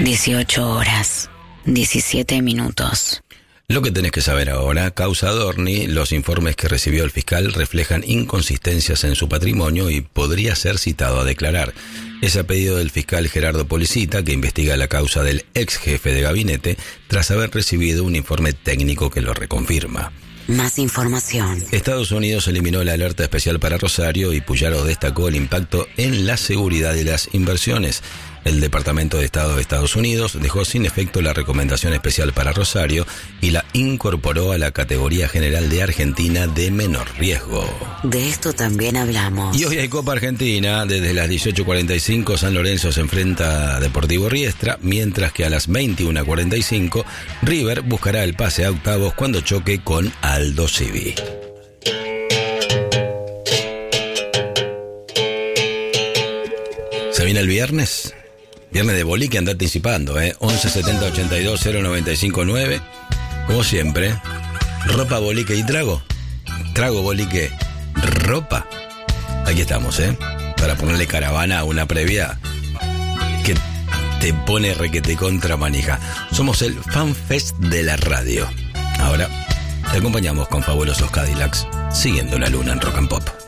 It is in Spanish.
18 horas, 17 minutos. Lo que tenés que saber ahora, causa Adorni, los informes que recibió el fiscal reflejan inconsistencias en su patrimonio y podría ser citado a declarar. Es a pedido del fiscal Gerardo Policita, que investiga la causa del ex jefe de gabinete, tras haber recibido un informe técnico que lo reconfirma. Más información. Estados Unidos eliminó la alerta especial para Rosario y Puyaro destacó el impacto en la seguridad de las inversiones. El Departamento de Estado de Estados Unidos dejó sin efecto la recomendación especial para Rosario y la incorporó a la categoría general de Argentina de menor riesgo. De esto también hablamos. Y hoy hay Copa Argentina. Desde las 18:45 San Lorenzo se enfrenta a Deportivo Riestra, mientras que a las 21:45 River buscará el pase a octavos cuando choque con Aldo Civi. ¿Se viene el viernes? Viernes de bolique, anda anticipando, 11 70 82 095 9. Como siempre, ropa, bolique y trago. Trago, bolique, ropa. Aquí estamos, para ponerle caravana a una previa que te pone requete contra manija. Somos el FanFest de la radio. Ahora te acompañamos con fabulosos Cadillacs, siguiendo la luna en Rock and Pop.